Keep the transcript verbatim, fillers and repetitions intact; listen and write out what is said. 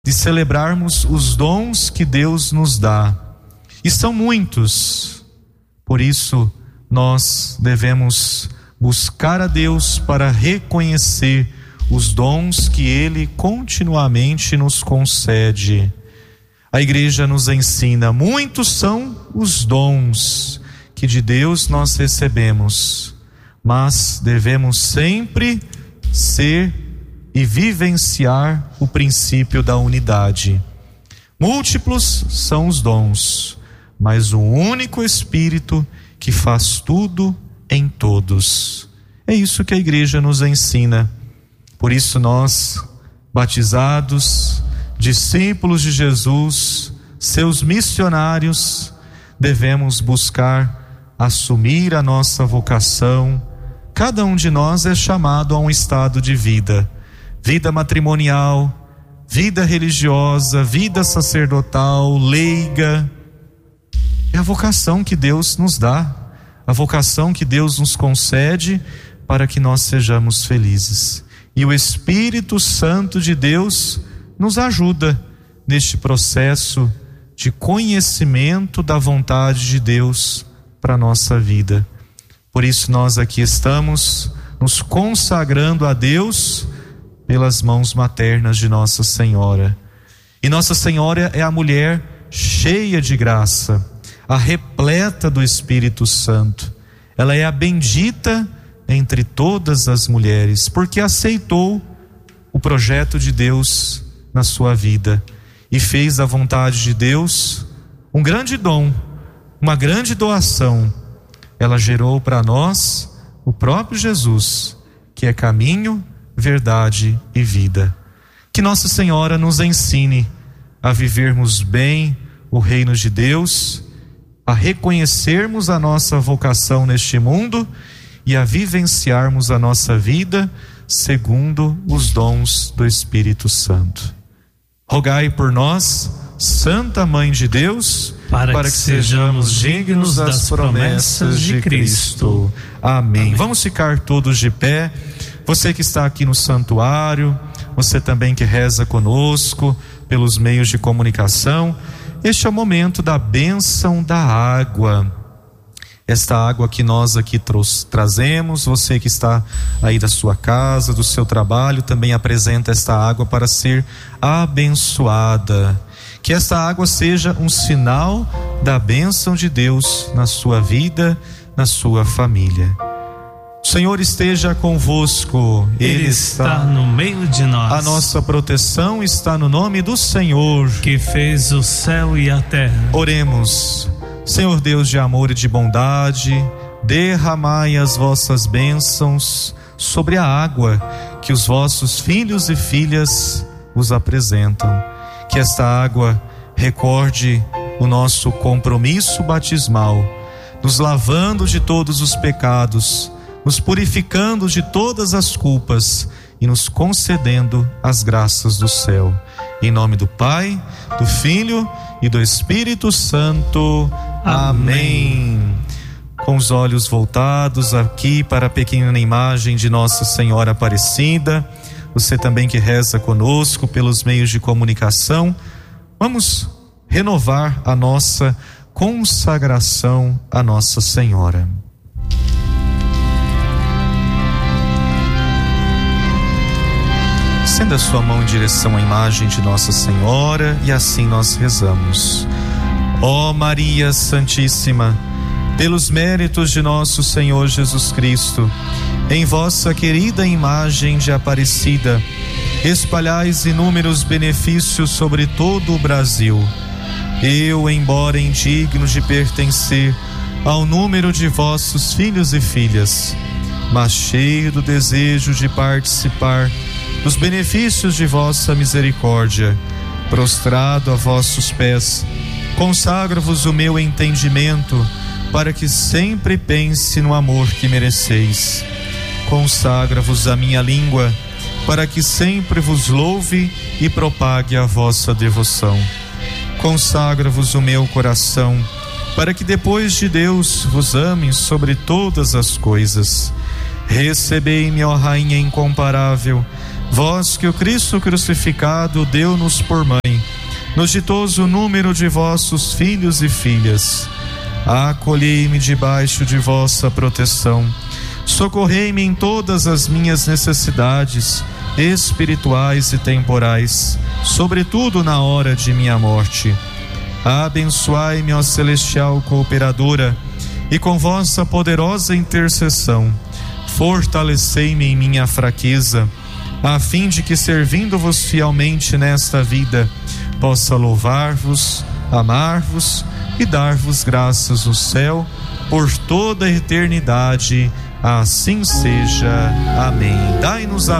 de celebrarmos os dons que Deus nos dá. E são muitos. Por isso, nós devemos buscar a Deus para reconhecer os dons que Ele continuamente nos concede. A igreja nos ensina: muitos são os dons que de Deus nós recebemos, mas devemos sempre ser e vivenciar o princípio da unidade. Múltiplos são os dons, mas o único Espírito que faz tudo em todos. É isso que a igreja nos ensina. Por isso nós, batizados, discípulos de Jesus, seus missionários, devemos buscar assumir a nossa vocação. Cada um de nós é chamado a um estado de vida, vida matrimonial, vida religiosa, vida sacerdotal, leiga. É a vocação que Deus nos dá, a vocação que Deus nos concede para que nós sejamos felizes. E o Espírito Santo de Deus nos ajuda neste processo de conhecimento da vontade de Deus para a nossa vida. Por isso nós aqui estamos nos consagrando a Deus pelas mãos maternas de Nossa Senhora. E Nossa Senhora é a mulher cheia de graça, a repleta do Espírito Santo. Ela é a bendita entre todas as mulheres, porque aceitou o projeto de Deus na sua vida e fez da vontade de Deus um grande dom, uma grande doação. Ela gerou para nós o próprio Jesus, que é caminho, verdade e vida. Que Nossa Senhora nos ensine a vivermos bem o reino de Deus, a reconhecermos a nossa vocação neste mundo e a vivenciarmos a nossa vida segundo os dons do Espírito Santo. Rogai por nós, Santa Mãe de Deus, para, para que, que sejamos dignos das promessas de Cristo. Amém. Amém. Vamos ficar todos de pé. Você que está aqui no santuário, você também que reza conosco pelos meios de comunicação, este é o momento da bênção da água. Esta água que nós aqui troux, trazemos, você que está aí da sua casa, do seu trabalho, também apresenta esta água para ser abençoada. Que esta água seja um sinal da bênção de Deus na sua vida, na sua família. O Senhor esteja convosco. Ele está no meio de nós. A nossa proteção está no nome do Senhor, que fez o céu e a terra. Oremos. Senhor Deus de amor e de bondade, derramai as vossas bênçãos sobre a água que os vossos filhos e filhas vos apresentam. Que esta água recorde o nosso compromisso batismal, nos lavando de todos os pecados, nos purificando de todas as culpas e nos concedendo as graças do céu. Em nome do Pai, do Filho e do Espírito Santo. Amém. Amém. Com os olhos voltados aqui para a pequena imagem de Nossa Senhora Aparecida, você também que reza conosco pelos meios de comunicação, vamos renovar a nossa consagração a Nossa Senhora. Estenda a sua mão em direção à imagem de Nossa Senhora e assim nós rezamos. Ó Maria Santíssima, pelos méritos de nosso Senhor Jesus Cristo, em vossa querida imagem de Aparecida, espalhais inúmeros benefícios sobre todo o Brasil. Eu, embora indigno de pertencer ao número de vossos filhos e filhas, mas cheio do desejo de participar dos benefícios de vossa misericórdia, prostrado a vossos pés, consagro-vos o meu entendimento, para que sempre pense no amor que mereceis. Consagra-vos a minha língua, para que sempre vos louve e propague a vossa devoção. Consagra-vos o meu coração, para que depois de Deus vos ame sobre todas as coisas. Recebei-me, ó Rainha incomparável, Vós que o Cristo crucificado deu-nos por mãe, no ditoso número de vossos filhos e filhas, acolhei-me debaixo de vossa proteção, socorrei-me em todas as minhas necessidades espirituais e temporais, sobretudo na hora de minha morte. Abençoai-me, ó celestial cooperadora, e com vossa poderosa intercessão, fortalecei-me em minha fraqueza, a fim de que, servindo-vos fielmente nesta vida, possa louvar-vos, amar-vos e dar-vos graças no céu por toda a eternidade. Assim seja. Amém. Dai-nos a